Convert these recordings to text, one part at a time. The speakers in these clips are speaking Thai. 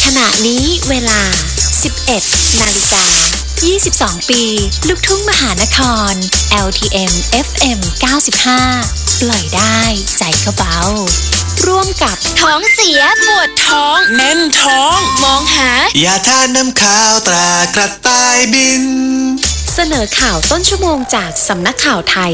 ขณะนี้เวลา 11 นาฬิกา 22 ปี ลูกทุ่งมหานคร LTM FM 95 ปล่อยได้ใจก็เบาร่วมกับท้องเสียปวดท้องแน่นท้องมองหายาทานน้ำขาวตรากระต่ายบินเสนอข่าวต้นชั่วโมงจากสำนักข่าวไทย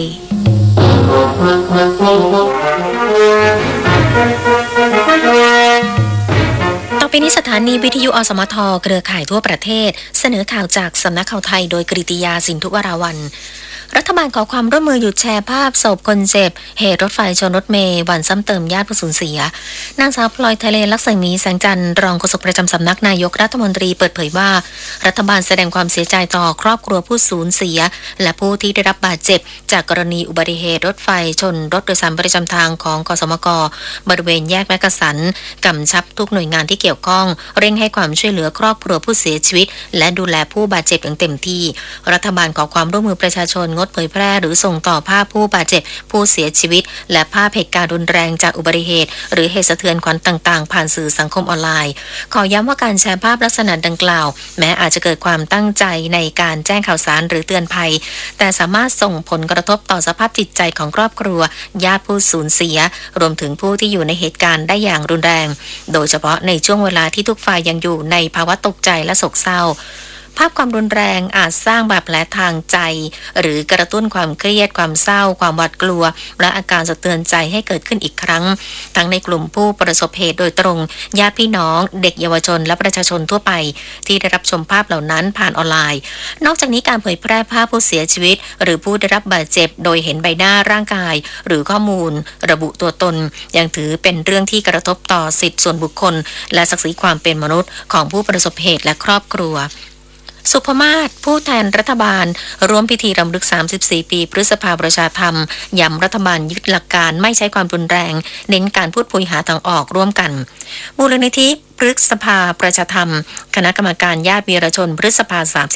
ต่อไปนี้สถานีวิทยุอสมทเครือข่ายทั่วประเทศเสนอข่าวจากสำนักข่าวไทยโดยกฤติยาสินทุวราวัลย์รัฐบาลขอความร่วมมือหยุดแชร์ภาพศพคนเจ็บเหตุรถไฟชนรถเมล์วันซ้ำเติมญาติผู้สูญเสียนางสาวพลอยทะเลลักษมีแสงจันทร์รองโฆษกประจำสำนักนายกรัฐมนตรีเปิดเผยว่ารัฐบาลแสดงความเสียใจต่อครอบครัวผู้สูญเสียและผู้ที่ได้รับบาดเจ็บจากกรณีอุบัติเหตุรถไฟชนรถโดยสารประจำทางของกสมกบริเวณแยกแมกกะสันกำชับทุกหน่วยงานที่เกี่ยวข้องเร่งให้ความช่วยเหลือครอบครัวผู้เสียชีวิตและดูแลผู้บาดเจ็บอย่างเต็มที่รัฐบาลขอความร่วมมือประชาชนงดเผยแพร่หรือส่งต่อภาพผู้บาดเจ็บผู้เสียชีวิตและภาพเหตุการณ์รุนแรงจากอุบัติเหตุหรือเหตุสะเทือนขวัญต่างๆผ่านสื่อสังคมออนไลน์ขอย้ำว่าการแชร์ภาพลักษณะดังกล่าวแม้อาจจะเกิดความตั้งใจในการแจ้งข่าวสารหรือเตือนภัยแต่สามารถส่งผลกระทบต่อสภาพจิตใจของครอบครัวญาติผู้สูญเสียรวมถึงผู้ที่อยู่ในเหตุการณ์ได้อย่างรุนแรงโดยเฉพาะในช่วงเวลาที่ทุกฝ่ายยังอยู่ในภาวะตกใจและโศกเศร้าภาพความรุนแรงอาจสร้างบาดแผลทางใจหรือกระตุ้นความเครียดความเศร้าความหวาดกลัวและอาการสะเทือนใจให้เกิดขึ้นอีกครั้งทั้งในกลุ่มผู้ประสบเหตุโดยตรงญาติพี่น้องเด็กเยาวชนและประชาชนทั่วไปที่ได้รับชมภาพเหล่านั้นผ่านออนไลน์นอกจากนี้การเผยแพร่ภาพผู้เสียชีวิตหรือผู้ได้รับบาดเจ็บโดยเห็นใบหน้าร่างกายหรือข้อมูลระบุตัวตนยังถือเป็นเรื่องที่กระทบต่อสิทธิส่วนบุคคลและศักดิ์ศรีความเป็นมนุษย์ของผู้ประสบเหตุและครอบครัวสุภมาศผู้แทนรัฐบาลร่วมพิธีรำลึก34ปีพฤษภาประชาธรรมย้ำรัฐบาลยึดหลักการไม่ใช้ความรุนแรงเน้นการพูดคุยหาทางออกร่วมกันมูลนิธิพฤษภาประชาธรรมคณะกรรมการญาติวีรชนพฤษภา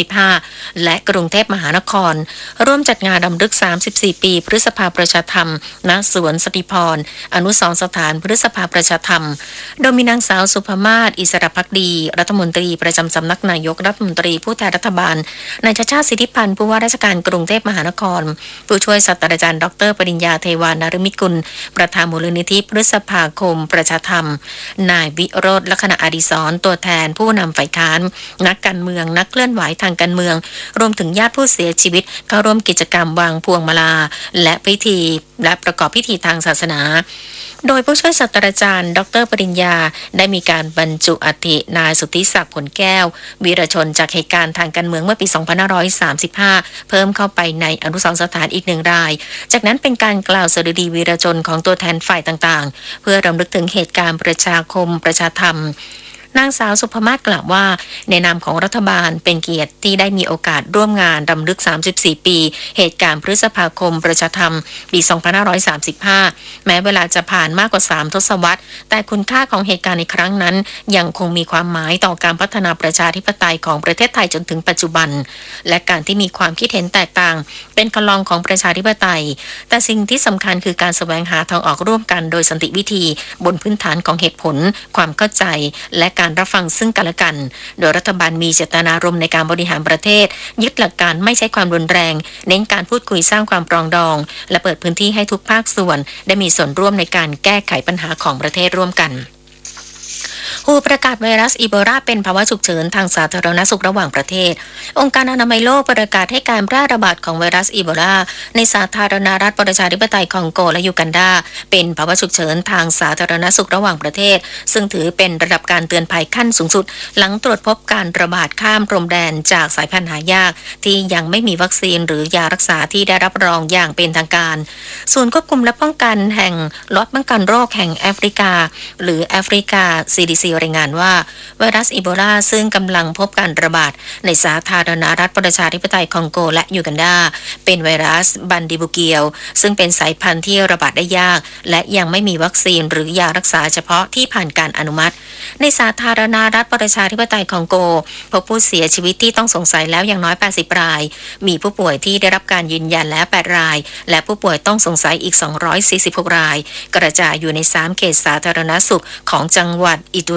35และกรุงเทพมหานครร่วมจัดงานรำลึก34ปีพฤษภาประชาธรรมณสวนสติพรอนุสรณ์สถานพฤษภาประชาธรรมโดยมีนางสาวสุภมาศอิสระภักดีรัฐมนตรีประจำสำนักนายกรัฐมนตรีผู้แทนรัฐบาลนายชาติชาติสิทธิพันธ์ผู้ว่าราชการกรุงเทพมหานครผู้ช่วยศาสตราจารย์ดร.ปริญญาเทวานฤมิตกุลประธานมูลนิธิพฤษภาคมประชาธรรมนายวิโรจน์ลักษณะอดิศรตัวแทนผู้นำฝ่ายค้านนักการเมืองนักเคลื่อนไหวทางการเมืองรวมถึงญาติผู้เสียชีวิตเข้าร่วมกิจกรรมวางพวงมาลาและประกอบพิธีทางศาสนาโดยผู้ช่วยศาสตราจารย์ดร.ปริญญาได้มีการบรรจุอัฐินายสุทธิศักดิ์ผลแก้ววีรชนจากเหตุการณ์ทางการเมืองเมื่อปี2535เพิ่มเข้าไปในอนุสรณ์สถานอีก1รายจากนั้นเป็นการกล่าวสดุดีวีรชนของตัวแทนฝ่ายต่างๆเพื่อรำลึกถึงเหตุการณ์ประชาคมประชาธรรมนางสาวสุภมาศกล่าวว่าในนามของรัฐบาลเป็นเกียรติที่ได้มีโอกาสร่วมงานรำลึก34ปีเหตุการณ์พฤษภาคมประชาธรรมปี2535แม้เวลาจะผ่านมากกว่า3ทศวรรษแต่คุณค่าของเหตุการณ์ในครั้งนั้นยังคงมีความหมายต่อการพัฒนาประชาธิปไตยของประเทศไทยจนถึงปัจจุบันและการที่มีความคิดเห็นแตกต่างเป็นคันลองของประชาธิปไตยแต่สิ่งที่สำคัญคือการแสวงหาทางออกร่วมกันโดยสันติวิธีบนพื้นฐานของเหตุผลความเข้าใจและการรับฟังซึ่งกันและกันโดยรัฐบาลมีเจตนารมณ์ในการบริหารประเทศยึดหลักการไม่ใช้ความรุนแรงเน้นการพูดคุยสร้างความปรองดองและเปิดพื้นที่ให้ทุกภาคส่วนได้มีส่วนร่วมในการแก้ไขปัญหาของประเทศร่วมกันWHOประกาศไวรัสอีโบลาเป็นภาวะฉุกเฉินทางสาธารณสุขระหว่างประเทศองค์การอนามัยโลกประกาศให้การแพร่ระบาดของไวรัสอีโบลาในสาธารณรัฐประชาธิปไตยคองโกและยูกันดาเป็นภาวะฉุกเฉินทางสาธารณสุขระหว่างประเทศซึ่งถือเป็นระดับการเตือนภัยขั้นสูงสุดหลังตรวจพบการระบาดข้ามพรมแดนจากสายพันธุ์หายากที่ยังไม่มีวัคซีนหรือยารักษาที่ได้รับรองอย่างเป็นทางการศูนย์ควบคุมและป้องกันแห่งลดป้องกันโรคแห่งแอฟริกาหรือแอฟริกา CDCรายงานว่าไวรัสอีโบลาซึ่งกำลังพบการระบาดในสาธารณรัฐประชาธิปไตยคองโกและยูกันดาเป็นไวรัสบันดิบูเกียวซึ่งเป็นสายพันธุ์ที่ระบาดได้ยากและยังไม่มีวัคซีนหรือยารักษาเฉพาะที่ผ่านการอนุมัติในสาธารณรัฐประชาธิปไตยคองโกพบผู้เสียชีวิตที่ต้องสงสัยแล้วอย่างน้อย80รายมีผู้ป่วยที่ได้รับการยืนยันแล้ว8รายและผู้ป่วยต้องสงสัยอีก246รายกระจายอยู่ใน3เขตสาธารณสุขของจังหวัดอิตุร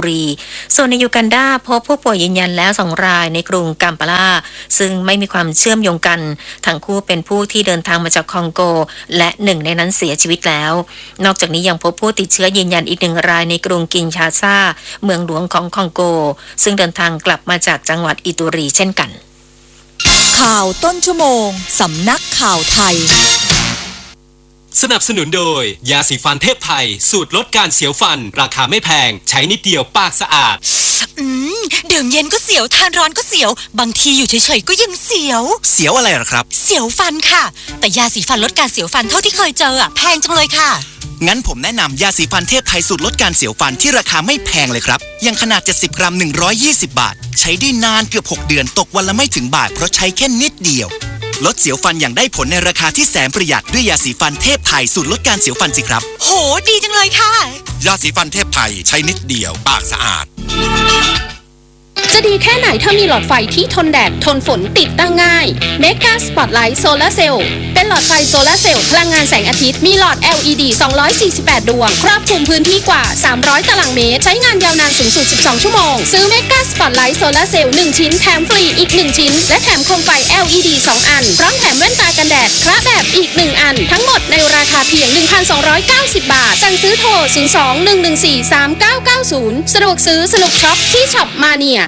รีส่วนในยูกันดาพบผู้ป่วยยืนยันแล้ว2 รายในกรุงกัมปาลาซึ่งไม่มีความเชื่อมโยงกันทั้งคู่เป็นผู้ที่เดินทางมาจากคองโกและหนึ่งในนั้นเสียชีวิตแล้วนอกจากนี้ยังพบผู้ติดเชื้อยืนยันอีก1 รายในกรุงกินชาซาเมืองหลวงของคองโกซึ่งเดินทางกลับมาจากจังหวัดอิตูรีเช่นกันข่าวต้นชั่วโมงสำนักข่าวไทยสนับสนุนโดยยาสีฟันเทพไทยสูตรลดการเสียวฟันราคาไม่แพงใช้นิดเดียวปากสะอาดดื่มเย็นก็เสียวทานร้อนก็เสียวบางทีอยู่เฉยๆก็ยังเสียวอะไรหรอครับเสียวฟันค่ะแต่ยาสีฟันลดการเสียวฟันเท่าที่เคยเจอแพงจังเลยค่ะงั้นผมแนะนำยาสีฟันเทพไทยสูตรลดการเสียวฟันที่ราคาไม่แพงเลยครับยังขนาด70 กรัม120 บาทใช้ได้นานเกือบ6 เดือนตกวันละไม่ถึงบาทเพราะใช้แค่นิดเดียวลดเสียวฟันอย่างได้ผลในราคาที่แสนประหยัดด้วยยาสีฟันเทพไทยสูตรลดการเสียวฟันสิครับโหดีจังเลยค่ะยาสีฟันเทพไทยใช้นิดเดียวปากสะอาดจะดีแค่ไหนถ้ามีหลอดไฟที่ทนแดดทนฝนติดตั้งง่าย Mega Spotlight Solar Cell เป็นหลอดไฟโซลาร์เซลล์พลังงานแสงอาทิตย์มีหลอด LED 248 ดวงครอบคลุมพื้นที่กว่า300 ตารางเมตรใช้งานยาวนานสูงสุด12 ชั่วโมงซื้อ Mega Spotlight Solar Cell 1 ชิ้นแถมฟรีอีก1ชิ้นและแถมโคมไฟ LED 2 อันพร้อมแถมแว่นตากันแดดคละแบบอีก1 อันทั้งหมดในราคาเพียง 1,290 บาทสั่งซื้อโทร 02-114-3990 สะดวกซื้อสนุกช็อปที่ช็อปมาเนีย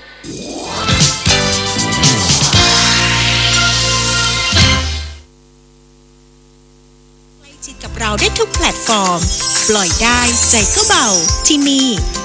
กับเราได้ทุกแพลตฟอร์มปล่อยได้ใจก็เบาที่นี่